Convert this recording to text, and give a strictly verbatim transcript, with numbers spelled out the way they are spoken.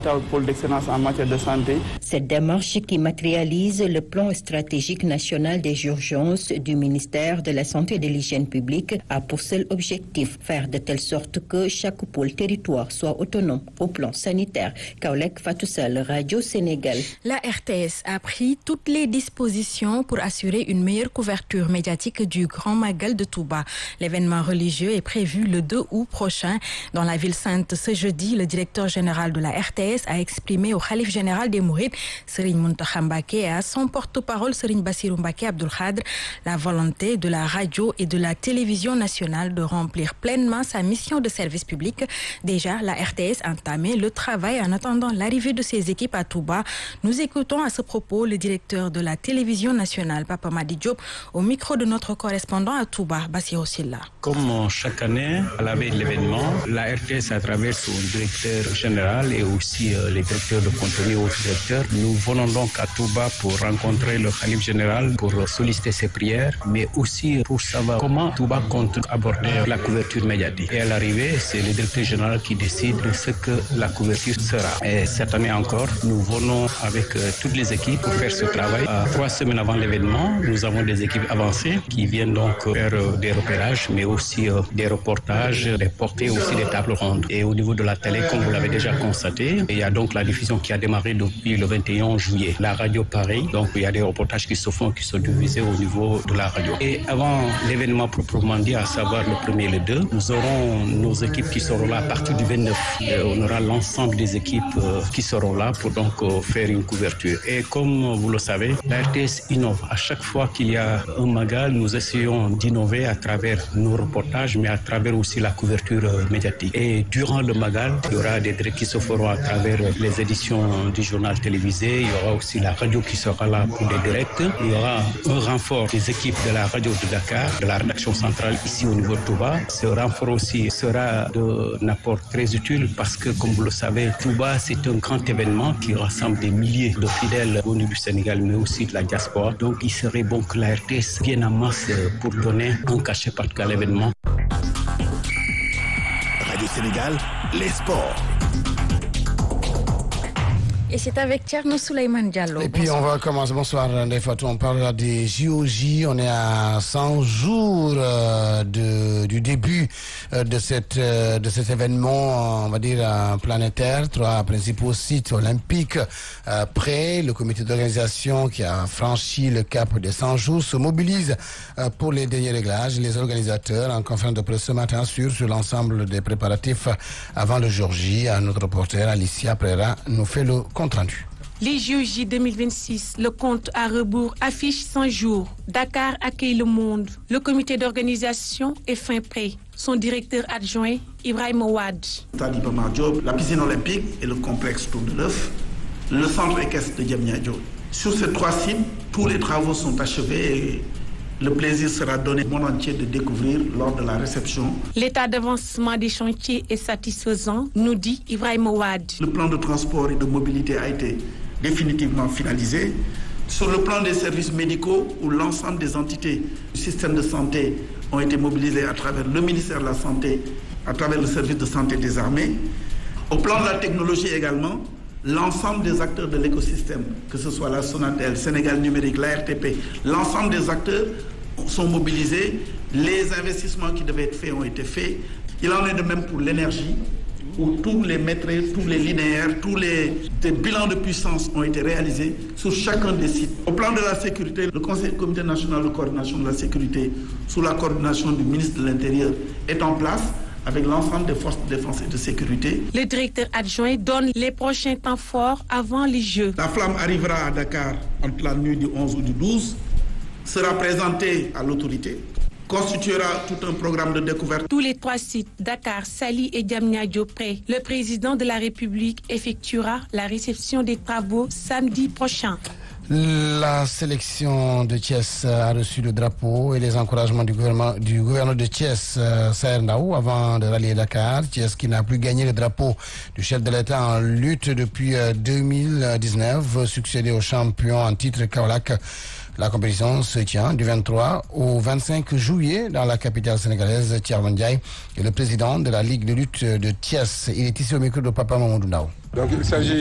Pôle d'excellence en matière de santé. Cette démarche qui matérialise le plan stratégique national des urgences du ministère de la Santé et de l'Hygiène publique a pour seul objectif faire de telle sorte que chaque pôle territoire soit autonome au plan sanitaire. Kaolek Fatou Sall, Radio Sénégal. La R T S a pris toutes les dispositions pour assurer une meilleure couverture médiatique du Grand Magal de Touba. L'événement religieux est prévu le deux août prochain dans la ville sainte. Ce jeudi, le directeur général de la R T S a exprimé au Khalif général des Mourides, Serigne Mountakha Mbacké, et à son porte-parole, Serigne Bassirou Mbacké Abdoul Khadr, la volonté de la radio et de la télévision nationale de remplir pleinement sa mission de service public. Déjà, la R T S a entamé le travail en attendant l'arrivée de ses équipes à Touba. Nous écoutons à ce propos le directeur de la télévision nationale, Papa Madi Diop, au micro de notre correspondant à Touba, Bassirou Silla. Comme chaque année, à la veille de l'événement, la R T S, à travers son directeur général et aussi les directeurs de contenu ou directeurs, nous venons donc à Touba pour rencontrer le Khalif général, pour solliciter ses prières, mais aussi pour savoir comment Touba compte aborder la couverture médiatique. Et à l'arrivée, c'est le directeur général qui décide de ce que la couverture sera. Et cette année encore, nous venons avec euh, toutes les équipes pour faire ce travail. Euh, trois semaines avant l'événement, nous avons des équipes avancées qui viennent donc faire euh, des repérages, mais aussi euh, des reportages, des portées, aussi des tables rondes. Et au niveau de la télé, comme vous l'avez déjà constaté, il y a donc la diffusion qui a démarré depuis le vingt et un juillet. La radio pareil, donc il y a des reportages qui se font, qui sont diffusés au niveau de la radio. Et avant l'événement proprement dit, à savoir le premier et le deux, nous aurons nos équipes qui seront là à partir du vingt-neuf. Et on aura l'ensemble des équipes euh, qui seront là pour donc euh, faire une couverture. Et comme vous le savez, la R T S innove. À chaque fois qu'il y a un magal, nous essayons d'innover à travers nos reportages, mais à travers aussi la couverture euh, médiatique. Et durant le magal, il y aura des directs qui se feront à travers les éditions du journal télévisé. Il y aura aussi la radio qui sera là pour des directs. Il y aura un renfort des équipes de la radio de Dakar, de la rédaction centrale ici au niveau de Touba. Ce renfort aussi sera d'un apport très utile parce que, comme vous le savez, Touba, c'est un grand événement qui rassemble des milliers de fidèles au niveau du Sénégal, mais aussi de la diaspora. Donc, il serait bon que la R T S vienne en masse pour donner un cachet particulier à l'événement. Radio Sénégal, les sports. Et c'est avec Thierno Souleymane Diallo. Et puis bonsoir. On va commencer. Bonsoir Ndeye Fatou. On parle des J O J. On est à cent jours euh, de, du début euh, de, cette, euh, de cet événement, on va dire, euh, planétaire. Trois principaux sites olympiques euh, prêts. Le comité d'organisation qui a franchi le cap des cent jours se mobilise euh, pour les derniers réglages. Les organisateurs, en conférence de presse ce matin, assurent sur l'ensemble des préparatifs avant le jour J. Notre reporter Alicia Prera nous fait le compte rendu. Les J O J deux mille vingt-six, le compte à rebours affiche cent jours. Dakar accueille le monde. Le comité d'organisation est fin prêt. Son directeur adjoint, Ibrahim Ouad. Stade Iba Mar Diop, la piscine olympique et le complexe Tour de l'Œuf, le centre équestre de Diamniadio. Sur ces trois sites, tous les travaux sont achevés et le plaisir sera donné au monde entier de découvrir lors de la réception. L'état d'avancement des chantiers est satisfaisant, nous dit Ibrahim Ouad. Le plan de transport et de mobilité a été définitivement finalisé. Sur le plan des services médicaux, où l'ensemble des entités du système de santé ont été mobilisées à travers le ministère de la Santé, à travers le service de santé des armées. Au plan de la technologie également, l'ensemble des acteurs de l'écosystème, que ce soit la Sonatel, Sénégal Numérique, la R T P, l'ensemble des acteurs sont mobilisés. Les investissements qui devaient être faits ont été faits. Il en est de même pour l'énergie, où tous les maîtrises, tous les linéaires, tous les, les bilans de puissance ont été réalisés sur chacun des sites. Au plan de la sécurité, le Conseil comité national de coordination de la sécurité, sous la coordination du ministre de l'Intérieur, est en place avec l'ensemble des forces de défense et de sécurité. Le directeur adjoint donne les prochains temps forts avant les Jeux. La flamme arrivera à Dakar entre la nuit du onze ou du douze, sera présentée à l'autorité, constituera tout un programme de découverte. Tous les trois sites, Dakar, Saly et Diamniadio prêts, le président de la République effectuera la réception des travaux samedi prochain. La sélection de Thiès a reçu le drapeau et les encouragements du gouvernement, du gouverneur de Thiès, Saher Ndaw, avant de rallier Dakar. Thiès qui n'a plus gagné le drapeau du chef de l'État en lutte depuis deux mille dix-neuf, succédé au champion en titre Kaolack. La compétition se tient du vingt-trois au vingt-cinq juillet dans la capitale sénégalaise. Thierno Ndiaye est le président de la Ligue de lutte de Thiès. Il est ici au micro de Papa Mamadou Ndao. Donc il s'agit